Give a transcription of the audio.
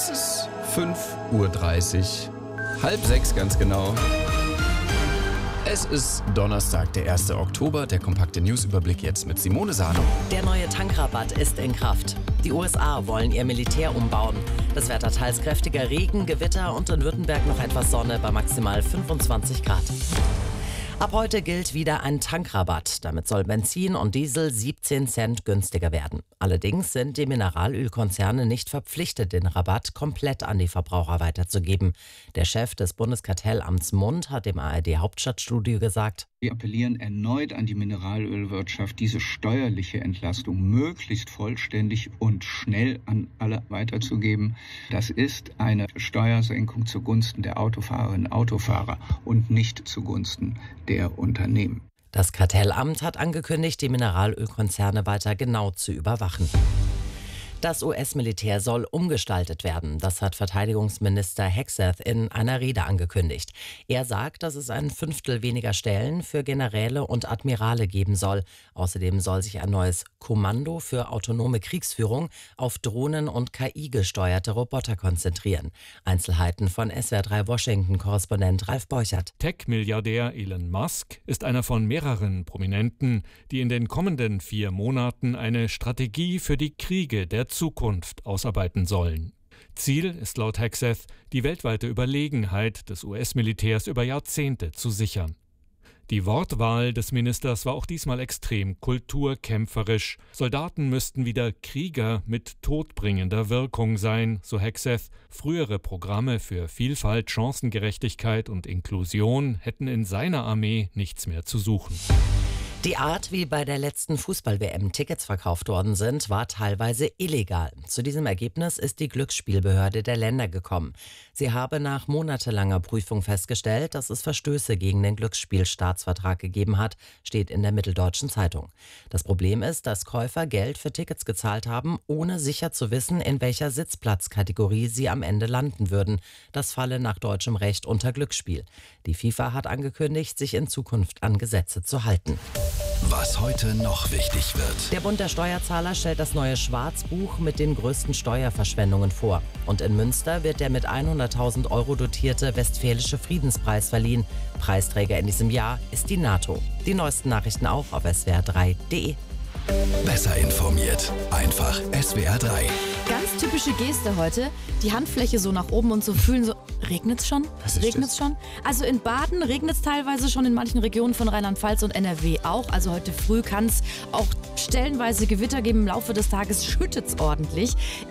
Es ist 5:30 Uhr, 5:30 ganz genau. Es ist Donnerstag, der 1. Oktober, der kompakte Newsüberblick jetzt mit Simone Sano. Der neue Tankrabatt ist in Kraft. Die USA wollen ihr Militär umbauen. Das Wetter teils kräftiger Regen, Gewitter und in Württemberg noch etwas Sonne bei maximal 25 Grad. Ab heute gilt wieder ein Tankrabatt. Damit soll Benzin und Diesel 17 Cent günstiger werden. Allerdings sind die Mineralölkonzerne nicht verpflichtet, den Rabatt komplett an die Verbraucher weiterzugeben. Der Chef des Bundeskartellamts Mund hat dem ARD-Hauptstadtstudio gesagt: Wir appellieren erneut an die Mineralölwirtschaft, diese steuerliche Entlastung möglichst vollständig und schnell an alle weiterzugeben. Das ist eine Steuersenkung zugunsten der Autofahrerinnen und Autofahrer und nicht zugunsten der Unternehmen. Das Kartellamt hat angekündigt, die Mineralölkonzerne weiter genau zu überwachen. Das US-Militär soll umgestaltet werden. Das hat Verteidigungsminister Hegseth in einer Rede angekündigt. Er sagt, dass es ein Fünftel weniger Stellen für Generäle und Admirale geben soll. Außerdem soll sich ein neues Kommando für autonome Kriegsführung auf Drohnen und KI-gesteuerte Roboter konzentrieren. Einzelheiten von SWR3 Washington-Korrespondent Ralf Borchert. Tech-Milliardär Elon Musk ist einer von mehreren Prominenten, die in den kommenden 4 Monaten eine Strategie für die Kriege der Zukunft ausarbeiten sollen. Ziel ist laut Hegseth, die weltweite Überlegenheit des US-Militärs über Jahrzehnte zu sichern. Die Wortwahl des Ministers war auch diesmal extrem kulturkämpferisch. Soldaten müssten wieder Krieger mit todbringender Wirkung sein, so Hegseth. Frühere Programme für Vielfalt, Chancengerechtigkeit und Inklusion hätten in seiner Armee nichts mehr zu suchen. Die Art, wie bei der letzten Fußball-WM Tickets verkauft worden sind, war teilweise illegal. Zu diesem Ergebnis ist die Glücksspielbehörde der Länder gekommen. Sie habe nach monatelanger Prüfung festgestellt, dass es Verstöße gegen den Glücksspielstaatsvertrag gegeben hat, steht in der Mitteldeutschen Zeitung. Das Problem ist, dass Käufer Geld für Tickets gezahlt haben, ohne sicher zu wissen, in welcher Sitzplatzkategorie sie am Ende landen würden. Das falle nach deutschem Recht unter Glücksspiel. Die FIFA hat angekündigt, sich in Zukunft an Gesetze zu halten. Was heute noch wichtig wird. Der Bund der Steuerzahler stellt das neue Schwarzbuch mit den größten Steuerverschwendungen vor. Und in Münster wird der mit 100.000 € dotierte Westfälische Friedenspreis verliehen. Preisträger in diesem Jahr ist die NATO. Die neuesten Nachrichten auch auf swr3.de. Besser informiert. Einfach SWR3. Ganz typische Geste heute. Die Handfläche so nach oben und so fühlen so. Regnet's schon? Regnet's schon? Also in Baden regnet es teilweise schon, in manchen Regionen von Rheinland-Pfalz und NRW auch. Also heute früh kann es auch stellenweise Gewitter geben. Im Laufe des Tages schüttet es ordentlich.